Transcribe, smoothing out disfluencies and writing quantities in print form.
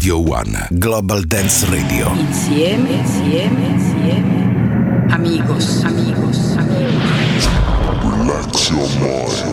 Radio One, Global Dance Radio. Insieme. Amigos. Relax your mind.